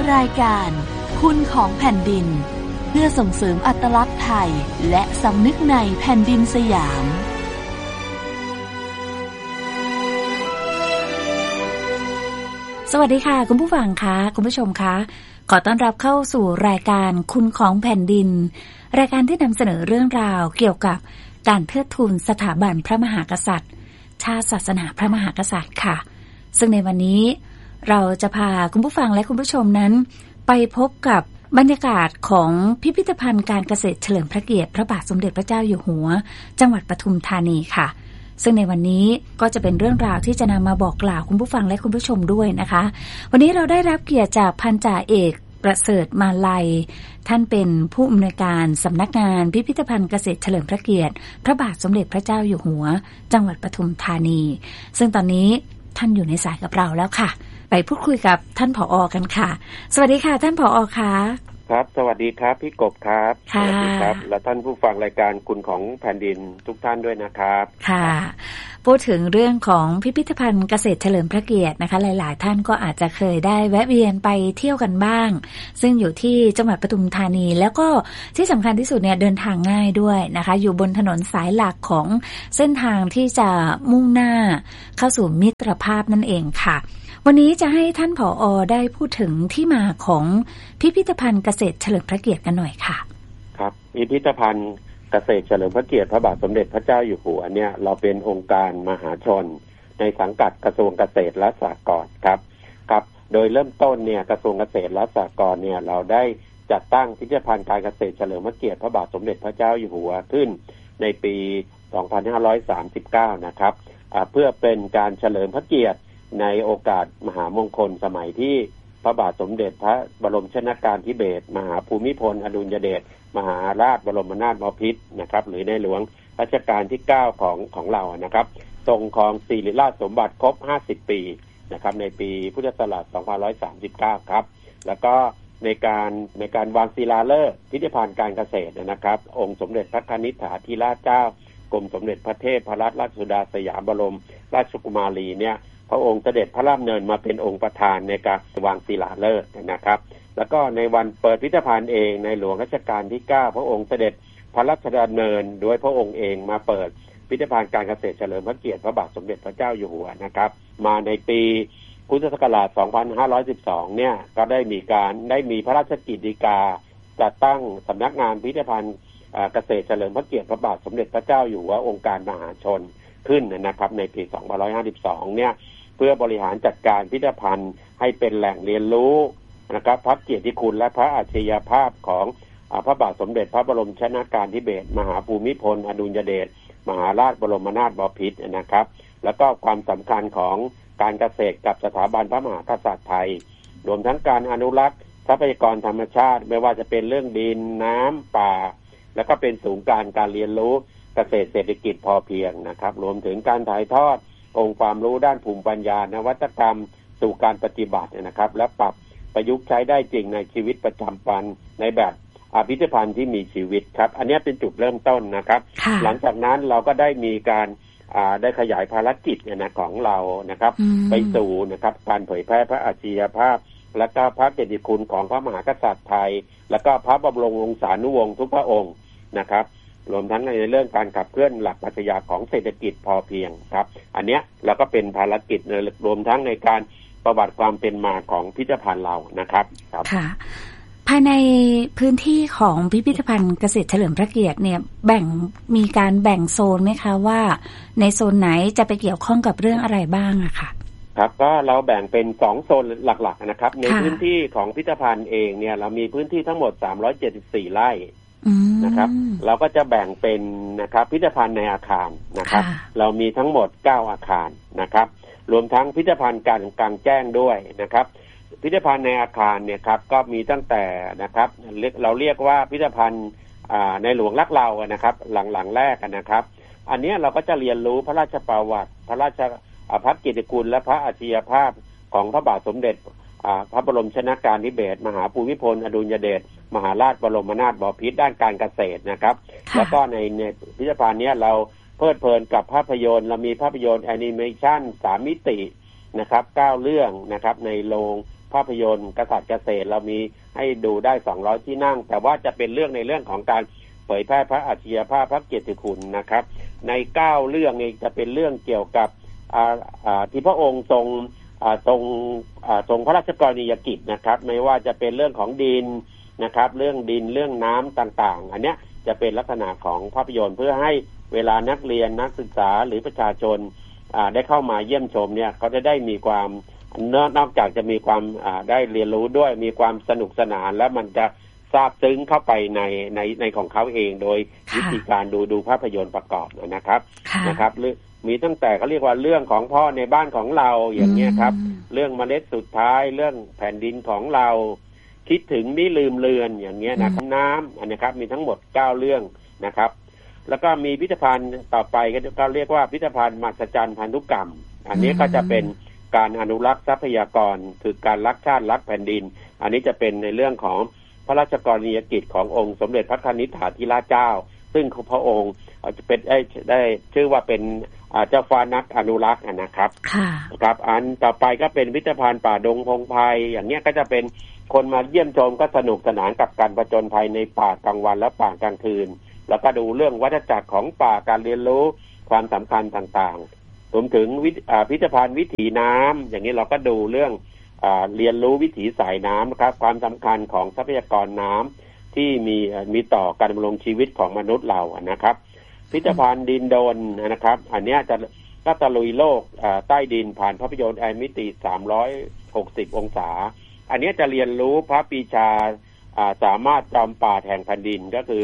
รายการคุณของแผ่นดินเพื่อส่งเสริมอัตลักษณ์ไทยและสำนึกในแผ่นดินสยามสวัสดีค่ะคุณผู้ฟังคะคุณผู้ชมคะขอต้อนรับเข้าสู่รายการคุณของแผ่นดินรายการที่นำเสนอเรื่องราวเกี่ยวกับการเทิดทูนสถาบันพระมหากษัตริย์ชาติศาสนาพระมหากษัตริย์ค่ะซึ่งในวันนี้เราจะพาคุณผู้ฟังและคุณผู้ชมนั้นไปพบกับบรรยากาศของพิพิธภัณฑ์การเกษตรเฉลิมพระเกียรติพระบาทสมเด็จพระเจ้าอยู่หัวจังหวัดปทุมธานีค่ะซึ่งในวันนี้ก็จะเป็นเรื่องราวที่จะนำมาบอกกล่าวคุณผู้ฟังและคุณผู้ชมด้วยนะคะวันนี้เราได้รับเกียรติจากพันจ่าเอกประเสริฐมาลัยท่านเป็นผู้อำนวยการสำนักงานพิพิธภัณฑ์เกษตรเฉลิมพระเกียรติพระบาทสมเด็จพระเจ้าอยู่หัวจังหวัดปทุมธานีซึ่งตอนนี้ท่านอยู่ในสายกับเราแล้วค่ะไปพูดคุยกับท่านผอ.กันค่ะสวัสดีค่ะท่านผอ.ค่ะครับสวัสดีครับพี่กบครับสวัสดีครับและท่านผู้ฟังรายการคุณของแผ่นดินทุกท่านด้วยนะครับค่ะพูดถึงเรื่องของพิพิธภัณฑ์เกษตรเฉลิมพระเกียรตินะคะหลายๆท่านก็อาจจะเคยได้แวะเวียนไปเที่ยวกันบ้างซึ่งอยู่ที่จังหวัดปทุมธานีแล้วก็ที่สำคัญที่สุดเนี่ยเดินทางง่ายด้วยนะคะอยู่บนถนนสายหลักของเส้นทางที่จะมุ่งหน้าเข้าสู่มิตรภาพนั่นเองค่ะวันนี้จะให้ท่านผอ.ได้พูดถึงที่มาของพิพิธภัณฑ์เกษตรเฉลิมพระเกียรติกันหน่อยค่ะครับพิพิธภัณฑ์เกษตรเฉลิมพระเกียรติพระบาทสมเด็จพระเจ้าอยู่หัวเนี่ยเราเป็นองค์การมหาชนในสังกัดกระทรวงเกษตรและสหกรณ์ครับโดยเริ่มต้นเนี่ยกระทรวงเกษตรและสหกรณ์เนี่ยเราได้จัดตั้งพิพิธภัณฑ์การเกษตรเฉลิมพระเกียรติพระบาทสมเด็จพระเจ้าอยู่หัวขึ้นในปี 2539 นะครับเพื่อเป็นการเฉลิมพระเกียรติในโอกาสมหามงคลสมัยที่พระบาทสมเด็จพระบรมชนกาธิเบศรมหาภูมิพลอดุลยเดชมหาราชบรมนาถบพิตรนะครับหรือในหลวงรัชกาลที่ 9 ของเรานะครับทรงครองสิริราชสมบัติครบ 50 ปีนะครับในปีพุทธศักราช 2539 ครับแล้วก็ในการวางศิลาฤกษ์พิพิธภัณฑ์การเกษตรนะครับองค์สมเด็จพระคณิษฐาธิราชเจ้ากรมสมเด็จพระเทพรัตนราชสุดาสยามบรมราชกุมารีเนี่ยพระองค์เสด็จพระราชดำเนินมาเป็นองค์ประธานในการวางศิลาฤกษ์นะครับแล้วก็ในวันเปิดพิพิธภัณฑ์เองในหลวงรัชกาลที่ 9 พระองค์เสด็จพระราชดำเนินโดยพระองค์เองมาเปิดพิพิธภัณฑ์การเกษตรเฉลิมพระเกียรติพระบาทสมเด็จพระเจ้าอยู่หัวนะครับมาในปีพุทธศักราช 2512 เนี่ยก็ได้มีพระราชกิจฎีกาจัดตั้งสำนักงานพิพิธภัณฑ์เกษตรเฉลิมพระเกียรติพระบาทสมเด็จพระเจ้าอยู่หัวองค์การมหาชนขึ้นนะครับในปี 2552 เนี่ยเพื่อบริหารจัดการพิพิธภัณฑ์ให้เป็นแหล่งเรียนรู้นะครับพระเกียรติคุณและพระอัจฉริยภาพของพระบาทสมเด็จพระบรมชนกาธิเบศรมหาภูมิพลอดุลยเดชมหาราชบรมนาถบพิตรนะครับแล้วก็ความสำคัญของการเกษตรกับสถาบันพระมหากษัตริย์ไทยรวมทั้งการอนุรักษ์ทรัพยากรธรรมชาติไม่ว่าจะเป็นเรื่องดินน้ำป่าแล้วก็เป็นศูนย์การเรียนรู้เกษตรเศรษฐกิจพอเพียงนะครับรวมถึงการถ่ายทอดองค์ความรู้ด้านภูมิปัญญานวัตกรรมสู่การปฏิบัตินะครับและปรับประยุกต์ใช้ได้จริงในชีวิตประจำวันในแบบพิพิธภัณฑ์ที่มีชีวิตครับอันนี้เป็นจุดเริ่มต้นนะครับหลังจากนั้นเราก็ได้มีการได้ขยายภารกิจของเรานะครับไปสู่นะครับการเผยแพร่พระอัจฉริยภาพและก็พระเกียรติคุณของพระมหากษัตริย์ไทยและก็พระบรมวงศานุวงศ์ทุกพระองค์นะครับรวมทั้งในเรื่องการขับเคลื่อนหลักปรัชญาของเศรษฐกิจพอเพียงครับอันเนี้ยเราก็เป็นภารกิจรวมทั้งในการประวัติความเป็นมาของพิพิธภัณฑ์เรานะครับค่ะภายในพื้นที่ของพิพิธภัณฑ์เกษตรเฉลิมพระเกียรติเนี่ยมีการแบ่งโซนไหมคะว่าในโซนไหนจะไปเกี่ยวข้องกับเรื่องอะไรบ้างอะค่ะครับก็เราแบ่งเป็น2โซนหลักๆนะครับในพื้นที่ของพิพิธภัณฑ์เองเนี่ยเรามีพื้นที่ทั้งหมด374ไร่นะครับเราก็จะแบ่งเป็นนะครับพิพิธภัณฑ์ในอาคารนะครับเรามีทั้งหมด9อาคารนะครับรวมทั้งพิพิธภัณฑ์กลางแจ้งด้วยนะครับพิพิธภัณฑ์ในอาคารเนี่ยครับก็มีตั้งแต่นะครับเราเรียกว่าพิพิธภัณฑ์ในหลวงรักเรานะครับหลังแรกนะครับอันนี้เราก็จะเรียนรู้พระราชประวัติพระเกียรติคุณและพระอัจฉริยภาพของพระบาทสมเด็จพระบรมชนกาธิเบศรมหาภูมิพลอดุลยเดชมหาราชบรมนาถบพิตรด้านการเกษตรนะครับแล้วก็ในพิพิธภัณฑ์นี้เราเพลิดเพลินกับภาพยนตร์เรามีภาพยนตร์แอนิเมชัน3มิตินะครับ9เรื่องนะครับในโรงภาพยนตร์กษัตริย์เกษตรเรามีให้ดูได้200ที่นั่งแต่ว่าจะเป็นเรื่องในเรื่องของการเผยแพร่พระอัจฉริยภาพพระเกียรติคุณนะครับใน9เรื่องนี้จะเป็นเรื่องเกี่ยวกับที่พระองค์ทรงพระราชกรณียกิจนะครับไม่ว่าจะเป็นเรื่องของดินนะครับเรื่องดินเรื่องน้ำต่างๆอันเนี้ยจะเป็นลักษณะของภาพยนตร์เพื่อให้เวลานักเรียนนักศึกษาหรือประชาชนได้เข้ามาเยี่ยมชมเนี่ยเขาจะได้มีความนอกจากจะมีความได้เรียนรู้ด้วยมีความสนุกสนานและมันจะซาบซึ้งเข้าไปในของเขาเองโดยวิธีการดูภาพยนตร์ประกอบนะครับมีตั้งแต่เขาเรียกว่าเรื่องของพ่อในบ้านของเราอย่างเงี้ยครับเรื่องเมล็ดสุดท้ายเรื่องแผ่นดินของเราคิดถึงมิลืมเลือนอย่างเงี้ยนะน้ำอันนี้ครับมีทั้งหมด9เรื่องนะครับแล้วก็มีพิพิธภัณฑ์ต่อไปก็เรียกว่าพิพิธภัณฑ์มหัศจรรย์พันธุกรรมอันนี้ก็จะเป็นการอนุรักษ์ทรัพยากรคือการรักชาติรักแผ่นดินอันนี้จะเป็นในเรื่องของพระราชกรณียกิจขององค์สมเด็จพระนิธิถาธิราชเจ้าซึ่งพระองค์จะเป็นได้ชื่อว่าเป็นเจ้าฟ้านักอนุรักษ์นะครับครับอันต่อไปก็เป็นพิพิธภัณฑ์ป่าดงพงไพรอย่างเงี้ยก็จะเป็นคนมาเยี่ยมชมก็สนุกสนานกับการผจญภัยในป่ากลางวันและป่ากลางคืนแล้วก็ดูเรื่องวัฏจักรของป่าการเรียนรู้ความสำคัญต่างๆรวมถึงพิพิธภัณฑ์วิถีน้ำอย่างนี้เราก็ดูเรื่องเรียนรู้วิถีสายน้ำนะครับความสำคัญของทรัพยากรน้ำที่มีต่อการดำรงชีวิตของมนุษย์เรานะครับพิพิธภัณฑ์ดินโดนนะครับอันนี้ก็ตะลุยโลกใต้ดินผ่านภาพยนตร์มิติ360องศาอันนี้จะเรียนรู้พระปรีชาสามารถจอมป่าแห่งแผ่นดินก็คือ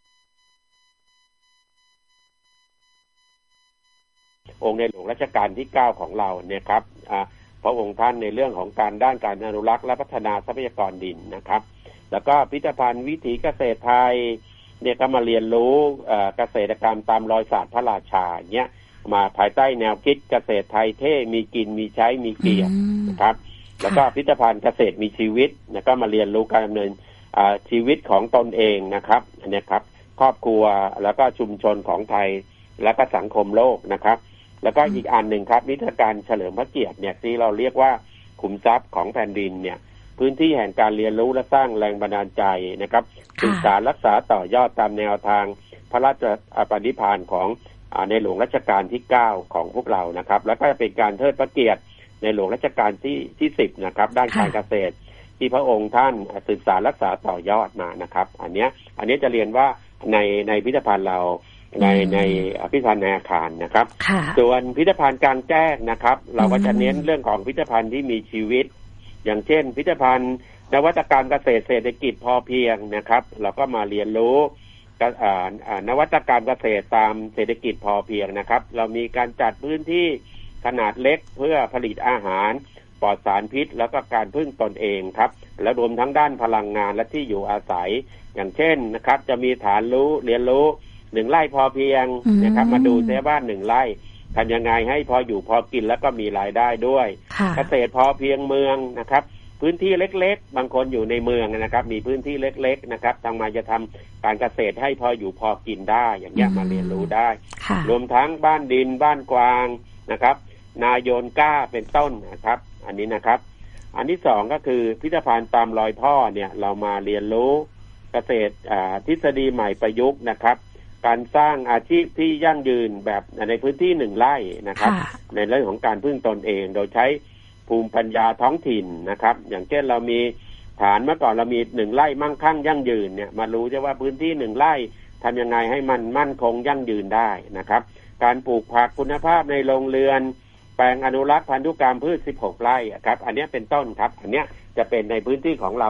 องค์ในหลวงรัชกาลที่9ของเราเนี่ยครับพระองค์ท่านในเรื่องของด้านการอนุรักษ์และพัฒนาทรัพยากรดินนะครับแล้วก็พิพิธภัณฑ์วิถีเกษตรไทยเนี่ยก็มาเรียนรู้เกษตรกรรมตามรอยศาสตร์พระราชาเนี่ยมาภายใต้แนวคิดเกษตรไทยเท่มีกินมีใช้มีเกียรตินะครับแล้วก็พิพิธภัณฑ์เกษตรมีชีวิตแล้วก็มาเรียนรู้การดำเนินชีวิตของตนเองนะครับอันนี้ครับครอบครัวแล้วก็ชุมชนของไทยแล้วก็สังคมโลกนะครับแล้วก็อีกอันหนึ่งครับนิทรรศการเฉลิมพระเกียรติเนี่ยที่เราเรียกว่าขุมทรัพย์ของแผ่นดินเนี่ยพื้นที่แห่งการเรียนรู้และสร้างแรงบันดาลใจนะครับศึกษารักษาต่อยอดตามแนวทางพระราชปณิพานธ์ของในหลวงรัชกาลที่9ของพวกเรานะครับแล้วก็จะเป็นการเทิดพระเกียรติในหลวงรัชกาลที่10นะครับด้านการเกษตรที่พระองค์ท่านศึกษารักษาต่อยอดมานะครับอันนี้จะเรียนว่าในพิพิธภัณฑ์เราในพิพิธภัณฑ์ในอาคารนะครับส่วนพิพิธภัณฑ์กลางแจ้งนะครับเราก็จะเน้นเรื่องของพิพิธภัณฑ์ที่มีชีวิตอย่างเช่นพิพิธภัณฑ์นวัตกรรมเกษตรเศรษฐกิจพอเพียงนะครับเราก็มาเรียนรู้นวัตกรรมเกษตรตามเศรษฐกิจพอเพียงนะครับเรามีการจัดพื้นที่ขนาดเล็กเพื่อผลิตอาหารปลอดสารพิษแล้วก็การพึ่งตนเองครับและรวมทั้งด้านพลังงานและที่อยู่อาศัยอย่างเช่นนะครับจะมีฐานเรียนรู้1 ไร่พอเพียงนะครับมาดูซิว่า1 ไร่ทำยังไงให้พออยู่พอกินแล้วก็มีรายได้ด้วยเกษตรพอเพียงเมืองนะครับพื้นที่เล็กๆบางคนอยู่ในเมืองนะครับมีพื้นที่เล็กๆนะครับทางมาจะทำการเกษตรให้พออยู่พอกินได้อย่างเงี้ยมาเรียนรู้ได้รวมทั้งบ้านดินบ้านกวางนะครับนาโยนก้าเป็นต้นนะครับอันนี้นะครับอันที่2ก็คือพิพิธภัณฑ์ตามรอยพ่อเนี่ยเรามาเรียนรู้เกษตรทฤษฎีใหม่ประยุกต์นะครับการสร้างอาชีพที่ยั่งยืนแบบในพื้นที่1 ไร่นะครับในเรื่องของการพึ่งตนเองโดยใช้ภูมิปัญญาท้องถิ่นนะครับอย่างเช่นเรามีฐานเมื่อก่อนเรามี1 ไร่มั่งคั่งยั่งยืนเนี่ยมารู้ว่าพื้นที่1 ไร่ทำยังไงให้มันมั่นคงยั่งยืนได้นะครับการปลูกผักคุณภาพในโรงเรือนแปลงอนุรักษ์พันธุกรรมพืช16 ไร่ครับอันนี้เป็นต้นครับอันนี้จะเป็นในพื้นที่ของเรา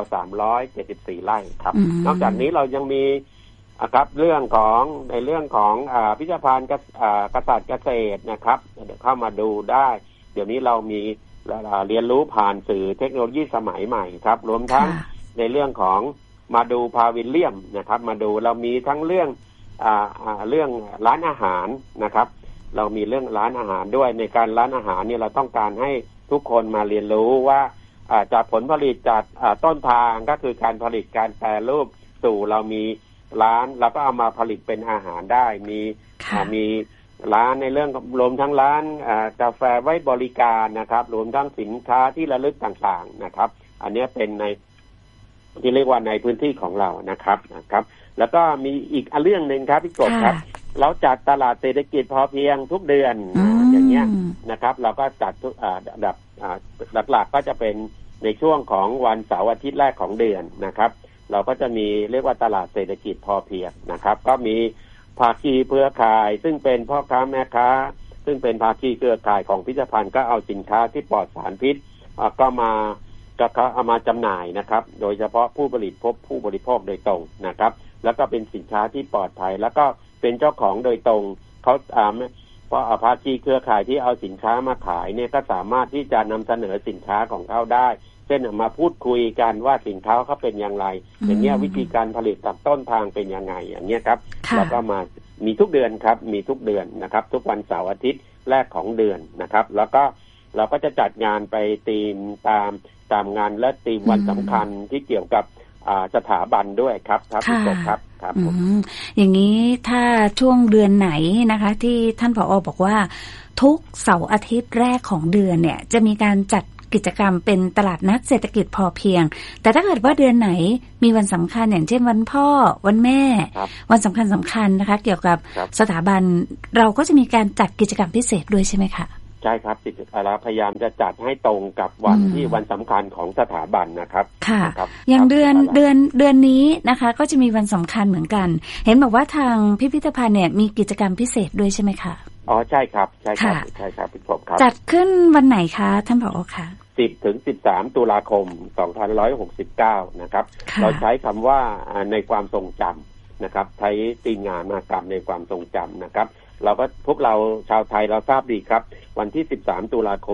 374 ไร่ครับนอกจากนี้เรายังมีครับในเรื่องของพิพิธภัณฑ์กษัตริย์เกษตรนะครับเข้ามาดูได้เดี๋ยวนี้เรามีเรียนรู้ผ่านสื่อเทคโนโลยีสมัยใหม่ครับรวมทั้งในเรื่องของมาดูพาวิลเลียมนะครับมาดูเรามีทั้งเรื่องร้านอาหารนะครับเรามีเรื่องร้านอาหารด้วยในการร้านอาหารเนี่ยเราต้องการให้ทุกคนมาเรียนรู้ว่าจากผลผลิตจากต้นทางก็คือการผลิตการแปรรูปสู่เรามีร้านแล้วก็เอามาผลิตเป็นอาหารได้มีร้านในเรื่องรวมทั้งร้านกาแฟไว้บริการนะครับรวมทั้งสินค้าที่ระลึกต่างๆนะครับอันนี้เป็นในที่เรียกว่าในพื้นที่ของเรานะครับแล้วก็มีอีกเรื่องนึงครับพี่กบครับเราจัดตลาดเศรษฐกิจพอเพียงทุกเดือนอย่างเงี้ยนะครับเราก็จัดแบบหลักๆก็จะเป็นในช่วงของวันเสาร์อาทิตย์แรกของเดือนนะครับเราก็จะมีเรียกว่าตลาดเศรษฐกิจพอเพียงนะครับก็มีภาคีเครือข่ายซึ่งเป็นพ่อค้าแม่ค้าซึ่งเป็นภาคีเครือข่ายของพิพิธภัณฑ์ก็เอาสินค้าที่ปลอดสารพิษก็เอามาจำหน่ายนะครับโดยเฉพาะผู้บริโภคโดยตรงนะครับแล้วก็เป็นสินค้าที่ปลอดภัยแล้วก็เป็นเจ้าของโดยตรงเขาเพราะภาคีเครือข่ายที่เอาสินค้ามาขายเนี่ยก็สามารถที่จะนำเสนอสินค้าของเขาได้เช่นมาพูดคุยกันว่าสินค้าเขาเป็นอย่างไรอย่างเงี้ยวิธีการผลิตจากต้นทางเป็นยังไงอย่างเงี้ยครับแล้วก็มามีทุกเดือนครับมีทุกเดือนนะครับทุกวันเสาร์อาทิตย์แรกของเดือนนะครับแล้วก็เราก็จะจัดงานไปธีมตามงานและธีมวันสำคัญที่เกี่ยวกับสถาบันด้วยครับพี่กบครับอย่างนี้ถ้าช่วงเดือนไหนนะคะที่ท่านผอ.บอกว่าทุกเสาร์อาทิตย์แรกของเดือนเนี่ยจะมีการจัดกิจกรรมเป็นตลาดนัดเศรษฐกิจพอเพียงแต่ถ้าเกิดว่าเดือนไหนมีวันสำคัญอย่างเช่นวันพ่อวันแม่วันสำคัญนะคะเกี่ยวกับสถาบันเราก็จะมีการจัดกิจกรรมพิเศษด้วยใช่ไหมคะใช่ครับเราพยายามจะจัดให้ตรงกับวันที่วันสำคัญของสถาบันนะครับค่ะอย่างเดือนนี้นะคะก็จะมีวันสำคัญเหมือนกันเห็นบอกว่าทางพิพิธภัณฑ์เนี่ยมีกิจกรรมพิเศษด้วยใช่ไหมคะอ๋อใช่ครับพี่กบครับจัดขึ้นวันไหนคะท่านผอ.คะ 10 ถึง 13 ตุลาคม 2569นะครับเราใช้คำว่าในความทรงจำนะครับใช้ตีงานมหกรรมในความทรงจำนะครับเราก็พวกเราชาวไทยเราทราบดีครับวันที่13 ตุลาคม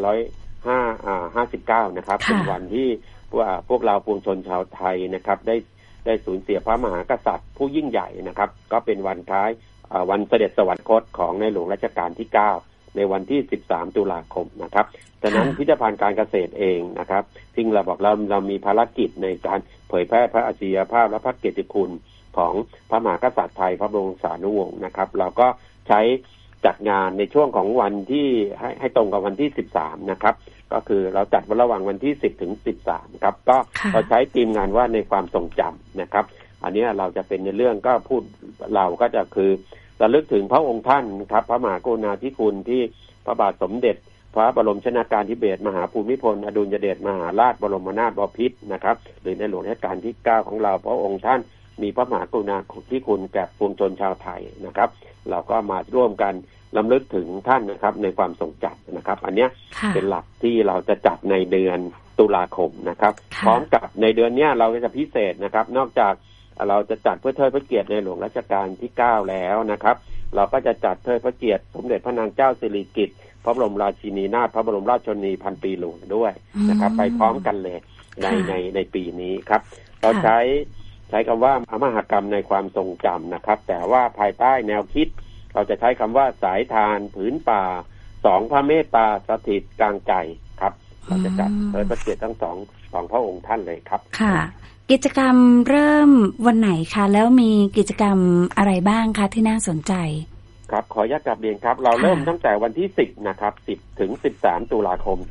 2559นะครับเป็นวันที่พวกเราปวงชนชาวไทยนะครับได้สูญเสียพระมหากษัตริย์ผู้ยิ่งใหญ่นะครับก็เป็นวันคล้ายวันเสด็จสวรรคตของในหลวงรัชกาลที่9ในวันที่13 ตุลาคมนะครับฉะนั้นพิพิธภัณฑ์การเกษตรเองนะครับซึ่งเราบอกเรามีภารกิจในการเผยแพร่พระอัจฉริยภาพและพระเกียรติคุณของพระมหากษัตริย์ไทยพระบรมสารีวงศ์นะครับเราก็ใช้จัดงานในช่วงของวันที่ให้ตรงกับวันที่13นะครับก็คือเราจัดระหว่างวันที่10 ถึง 13ครับก็เราใช้ธีมงานว่าในความทรงจำนะครับอันนี้เราจะเป็นในเรื่องก็พูดเราก็จะคือระลึกถึงพระองค์ท่านครับพระมหากรุณาธิคุณที่พระบาทสมเด็จพระบรมชนกาธิเบศรมหาภูมิพลอดุลยเดชมหาราชบรมนาถบพิตรนะครับหรือในหลวงรัชกาลที่9ของเราพระองค์ท่านมีพระมหากรุณาธิคุณแก่ปวงชนชาวไทยนะครับเราก็มาร่วมกันรำลึกถึงท่านนะครับในความทรงจำนะครับอันนี้เป็นหลักที่เราจะจัดในเดือนตุลาคมนะครับพร้อมกับในเดือนนี้เราจะพิเศษนะครับนอกจากเราจะจัดเพื่อเทิดพระเกียรติในหลวงรัชกาลที่9แล้วนะครับเราก็จะจัดเทิดพระเกียรติสมเด็จพระนางเจ้าสิริกิติ์พระบรมราชินีนาถพระบรมราชชนนีพันปีหลวงด้วยนะครับไปพร้อมกันเลยในปีนี้ครับเราใช้คำว่ามหกรรมในความทรงจำนะครับแต่ว่าภายใต้แนวคิดเราจะใช้คำว่าสายทานผืนป่า2พระเมตตาสถิตกลางใจครับเราจะจัดเทิดพระเกียรติทั้งสองพระองค์ท่านเลยครับค่ะกิจกรรมเริ่มวันไหนคะแล้วมีกิจกรรมอะไรบ้างคะที่น่าสนใจครับขออนุญาตกลับเรียนครับเราเริ่มตั้งแต่วันที่10นะครับ10 ถึง 13 ตุลาคม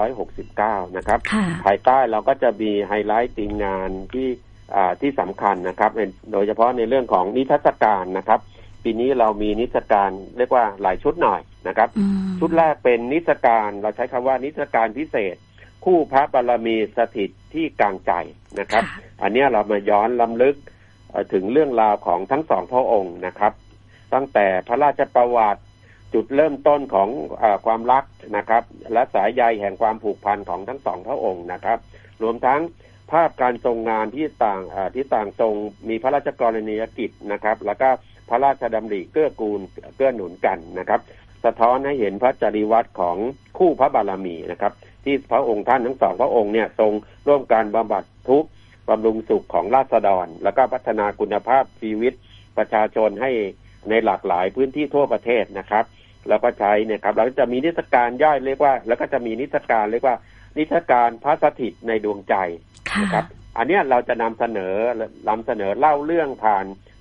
2569นะครับภายใต้เราก็จะมีไฮไลท์ทีมงานที่สำคัญนะครับโดยเฉพาะในเรื่องของนิทรรศการนะครับปีนี้เรามีนิทรรศการเรียกว่าหลายชุดหน่อยนะครับชุดแรกเป็นนิทรรศการเราใช้คำว่านิทรรศการพิเศษคู่พระบารมีสถิตที่กลางใจนะครับอันนี้เรามาย้อนรำลึกถึงเรื่องราวของทั้งสองพระองค์นะครับตั้งแต่พระราชประวัติจุดเริ่มต้นของความรักนะครับและสายใยแห่งความผูกพันของทั้งสองพระองค์นะครับรวมทั้งภาพการทรงงานที่ต่างทรงมีพระราชกรณียกิจนะครับแล้วก็พระราชดำริเกื้อกูลเกื้อหนุนกันนะครับสะท้อนให้เห็นพระจริยวัตรของคู่พระบารมีนะครับที่พระองค์ท่านทั้งสองพระองค์เนี่ยทรงร่วมการบำบัดทุกข์บำรุงสุขของราษฎรแล้วก็พัฒนาคุณภาพชีวิตประชาชนให้ในหลากหลายพื้นที่ทั่วประเทศนะครับแล้วก็ใช้เนี่ยครับเราจะมีนิทรรศการย่อยเรียกว่าแล้วก็จะมีนิทรรศการเรียกว่านิทรรศการพระสถิตในดวงใจนะครับอันนี้เราจะนำเสนอเล่าเรื่องผ่าน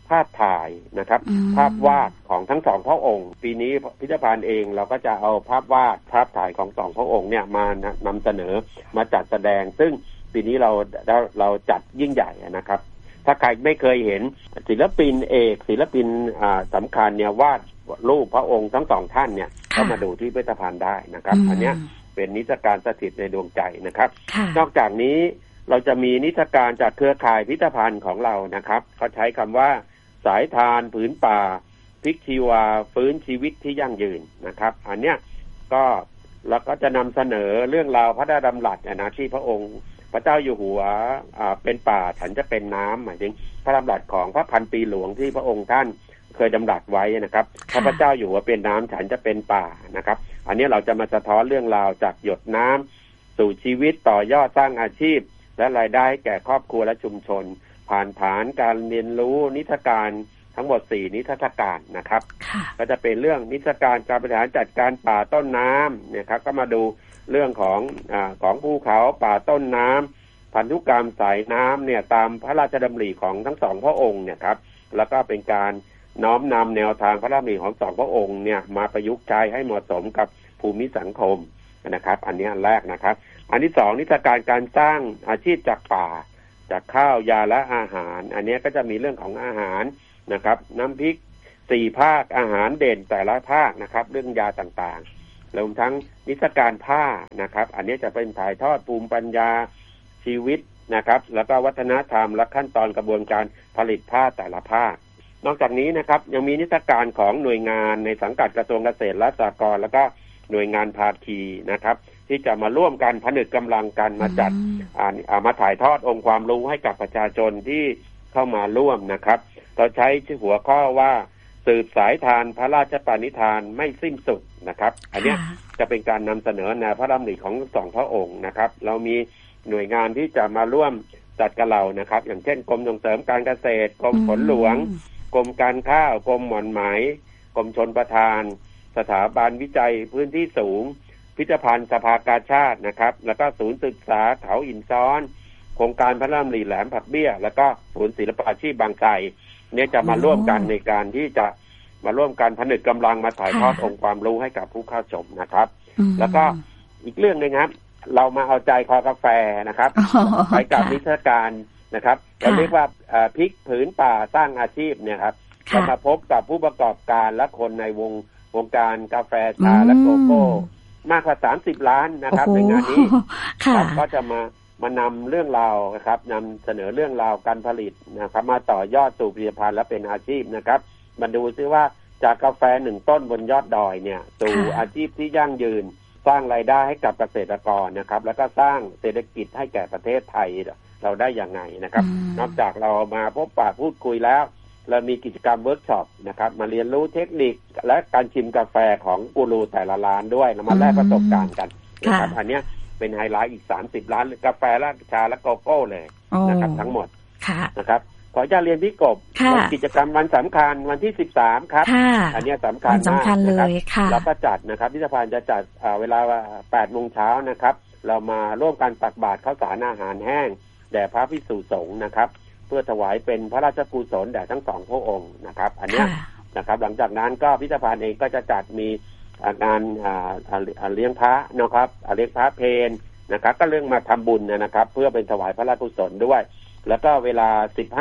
ภาพถ่ายนะครับภาพวาดของทั้งสองพระองค์ปีนี้พิพิธภัณฑ์เองเราก็จะเอาภาพวาดภาพถ่ายของสองพระองค์เนี่ยมานำเสนอมาจัดแสดงซึ่งปีนี้เราจัดยิ่งใหญ่นะครับถ้าใครไม่เคยเห็นศิลปินสำคัญเนี่ยวาดรูปพระองค์ทั้งสองท่านเนี่ยก็มาดูที่พิพิธภัณฑ์ได้นะครับอันเนี้ยเป็นนิทรรศการสถิตในดวงใจนะครับนอกจากนี้เราจะมีนิทรรศการจากเครือข่ายพิพิธภัณฑ์ของเรานะครับเขาใช้คำว่าสายทานผืนป่าพลิกชีวาฟื้นชีวิตที่ยั่งยืนนะครับอันเนี้ยก็เราก็จะนำเสนอเรื่องราวพระดำรัสนะที่พระองค์พระเจ้าอยู่หัวเป็นป่าฉันจะเป็นน้ำหมายถึงพระดำรัสของพระพันปีหลวงที่พระองค์ท่านเคยดำรัสไว้นะครับพระเจ้าอยู่หัวเป็นน้ำฉันจะเป็นป่านะครับอันนี้เราจะมาสะท้อนเรื่องราวจากหยดน้ำสู่ชีวิตต่อยอดสร้างอาชีพและรายได้แก่ครอบครัวและชุมชนผ่านการเรียนรู้นิทรรศการทั้งหมด4นิทรรศการนะครับก็จะเป็นเรื่องนิทรรศการการบริหารจัดการป่าต้นน้ำเนี่ยครับก็มาดูเรื่องของภูเขาป่าต้นน้ำพันธุกรรมสายน้ำเนี่ยตามพระราชดำริของทั้งสองพระองค์เนี่ยครับแล้วก็เป็นการน้อมนำแนวทางพระราชดำริของสองพระองค์เนี่ยมาประยุกต์ใช้ให้เหมาะสมกับภูมิสังคมนะครับอันนี้อันแรกนะครับอันที่2นิทรรศการสร้างอาชีพจากป่าจากข้าวยาและอาหารอันนี้ก็จะมีเรื่องของอาหารนะครับน้ำพริก4ภาคอาหารเด่นแต่ละภาคนะครับเรื่องยาต่างๆรวมทั้งนิทรรศการผ้านะครับอันนี้จะเป็นถ่ายทอดภูมิปัญญาชีวิตนะครับแล้วก็วัฒนธรรมและขั้นตอนกระบวนการผลิตผ้าแต่ละภาคนอกจากนี้นะครับยังมีนิทรรศการของหน่วยงานในสังกัดกระทรวงเกษตรและสหกรณ์แล้วก็หน่วยงานภาคีนะครับที่จะมาร่วมกันผนึกกำลังกันมาจัดมาถ่ายทอดองค์ความรู้ให้กับประชาชนที่เข้ามาร่วมนะครับเราใช้หัวข้อว่าสืบสายทานพระราชปณิธานไม่สิ้นสุดนะครับอันนี้จะเป็นการนำเสนอแนวพระดำริของสองพระองค์นะครับเรามีหน่วยงานที่จะมาร่วมจัดกับเรานะครับอย่างเช่นกรมส่งเสริมการเกษตรกรมฝนหลวงกรมการข้าวกรมหม่อนไหมกรมชลประทานสถาบันวิจัยพื้นที่สูงพิพิธภัณฑ์สภากาชาตินะครับแล้วก็ศูนย์ศึกษาเขาหินซ้อนโครงการพระราชดำริแหลมผักเบี้ยแล้วก็ศูนย์ศิลปาชีพบางไทรเนี่ยจะมาร่วมกันในการที่จะมาร่วมกันผนึกกำลังมาถ่ายทอดองค์ความรู้ให้กับผู้เข้าชมนะครับแล้วก็อีกเรื่องนึงครับเรามาเอาใจคอกาแฟนะครับไปกับนิทรรศการนะครับเราเรียกว่าพลิกผืนป่าสร้างอาชีพเนี่ยครับจะมาพบกับผู้ประกอบการและคนในวงการกาแฟชาและโกโก้มากกว่า30 ล้านนะครับในงานนี้ก็จะมานำเรื่องราวนะครับนำเสนอเรื่องราวการผลิตนะครับมาต่อยอดสู่ผลิตภัณฑ์และเป็นอาชีพนะครับมาดูซิว่าจากกาแฟ1ต้นบนยอดดอยเนี่ยสู่อาชีพที่ยั่งยืนสร้างรายได้ให้กับเกษตรกรนะครับแล้วก็สร้างเศรษฐกิจให้แก่ประเทศไทยเราได้อย่างไงนะครับนอกจากเรามาพบปะพูดคุยแล้วเรามีกิจกรรมเวิร์กช็อปนะครับมาเรียนรู้เทคนิคและการชิมกาแฟของกูรูแต่ละร้านด้วยแล้วมาแลกประสบการณ์กันนะครับอันนี้เป็นไฮไลท์อีก30 ล้านกาแฟและชาและโกโก้เลยนะครับทั้งหมดนะครับขออนุญาตเรียนพี่กบกิจกรรมวันสำคัญวันที่13ครับอันนี้สำคัญมากนะครับเราก็จัดนะครับพิพิธภัณฑ์จะจัดเวลา 8 โมงเช้านะครับเรามาร่วมกันตักบาตรข้าวสารอาหารแห้งแด่พระภิกษุสงฆ์นะครับเพื่อถวายเป็นพระราชกุศลแด่ทั้งสองพระองค์นะครับอันนี้นะครับหลังจากนั้นก็พิพิธภัณฑ์เองก็จะจัดมีงานเลี้ยงพระนะครับเลี้ยงพระเพลนะครับก็เรื่องมาทำบุญนะครับเพื่อเป็นถวายพระราชกุศลด้วยแล้วก็เวลา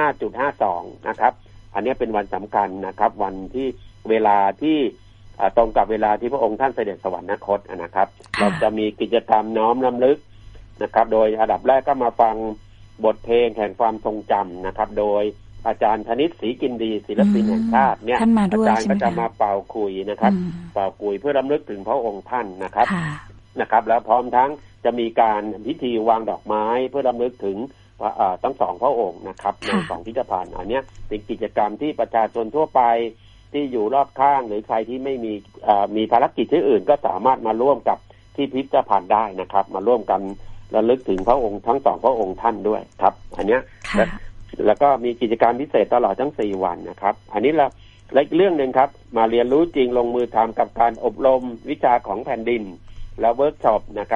15.52 นะครับอันนี้เป็นวันสำคัญนะครับวันที่เวลาที่ตรงกับเวลาที่พระองค์ท่านเสด็จสวรรคตนะครับเราจะมีกิจกรรมน้อมรำลึกนะครับโดยอันดับแรกก็มาฟังบทเพลงแห่งความทรงจำนะครับโดยอาจารย์ธนิตศรีกินดีศิลปินแห่งชาติเนี่ยอาจารย์ก็จะมาเป่าคุยนะครับเป่าคุยเพื่อรำลึกถึงพระองค์ท่านนะครับแล้วพร้อมทั้งจะมีการพิธีวางดอกไม้เพื่อรำลึกถึงทั้งสองพระองค์นะครับในสองพิพิธภัณฑ์อันนี้เป็นกิจกรรมที่ประชาชนทั่วไปที่อยู่รอบข้างหรือใครที่ไม่มีภารกิจที่อื่นก็สามารถมาร่วมกับที่พิพิธภัณฑ์ได้นะครับมาร่วมกันระลึกถึงพระองค์ทั้งสองพระองค์ท่านด้วยครับอันนี้แล้วก็มีกิจกรรมพิเศษตลอดทั้ง4 วันนะครับอันนี้และอีกเรื่องนึงครับมาเรียนรู้จริงลงมือทำกับการอบรมวิชาของแผ่นดินและเวิร์กช็อปนะครับ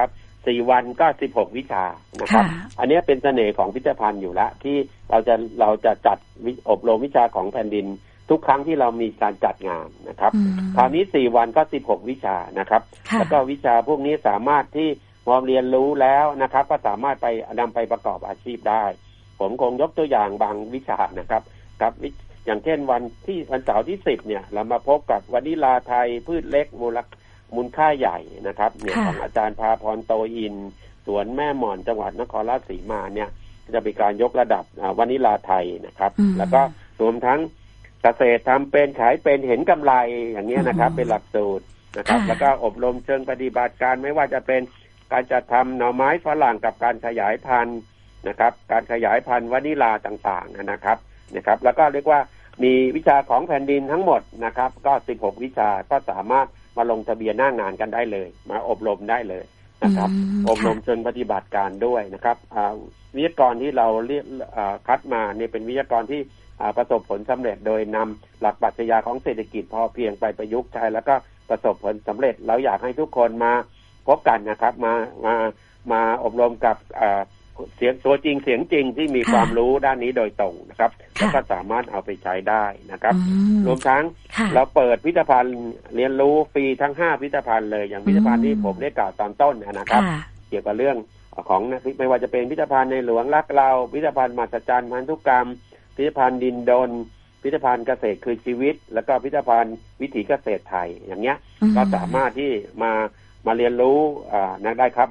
4 วันก็16 วิชานะครับอันนี้เป็นเสน่ห์ของพิพิธภัณฑ์อยู่แล้วที่เราจะจัดอบรมวิชาของแผ่นดินทุกครั้งที่เรามีการจัดงานนะครับคราวนี้4 วันก็16 วิชานะครับแล้วก็วิชาพวกนี้สามารถที่พอเรียนรู้แล้วนะครับก็สามารถไปนำไปประกอบอาชีพได้ผมคงยกตัวอย่างบางวิชานะครับครับอย่างเช่นวันเสาร์ที่10เนี่ยเรามาพบกับวานิลาไทยพืชเล็กมูลค่าใหญ่นะครับเนี่ยของอาจารย์ภาพรโตอินสวนแม่หม่อนจังหวัดนครราชสีมาเนี่ยจะเป็นการยกระดับวานิลาไทยนะครับแล้วก็รวมทั้งเกษตรทำเป็นขายเป็นเห็นกำไรอย่างนี้นะครับเป็นหลักสูตรนะครับแล้วก็อบรมเชิงปฏิบัติการไม่ว่าจะเป็นการจัดทำหน่อไม้ฝรั่งกับการขยายพันธุ์นะครับการขยายพันธุ์วานิลาต่างๆนะครับแล้วก็เรียกว่ามีวิชาของแผ่นดินทั้งหมดนะครับก็16 วิชาก็สามารถมาลงทะเบียนหน้างานกันได้เลยมาอบรมได้เลยนะครับอบรมเชิงปฏิบัติการด้วยนะครับวิทยากรที่เราเรียกคัดมาเนี่ยเป็นวิทยากรที่ประสบผลสำเร็จโดยนำหลักปรัชญาของเศรษฐกิจพอเพียงไปประยุกต์ใช้แล้วก็ประสบผลสำเร็จเราอยากให้ทุกคนมาพบกันนะครับมาอบรมกับเสียงตัวจริงเสียงจริงที่มีความรู้ด้านนี้โดยตรงนะครับแล้วก็สามารถเอาไปใช้ได้นะครับรวมทั้งเราเปิดพิพิธภัณฑ์เรียนรู้ฟรีทั้ง5 พิพิธภัณฑ์เลยอย่างพิพิธภัณฑ์ที่ผมได้กล่าวตอนต้นนะครับเกี่ยวกับเรื่องของไม่ว่าจะเป็นพิพิธภัณฑ์ในหลวงรักเราพิพิธภัณฑ์มหัศจรรย์พันธุกรรมพิพิธภัณฑ์ดินดลพิพิธภัณฑ์เกษตรคือชีวิตแล้วก็พิพิธภัณฑ์วิถีเกษตรไทยอย่างเงี้ยก็สามารถที่มาเรียนรู้ได้ครับ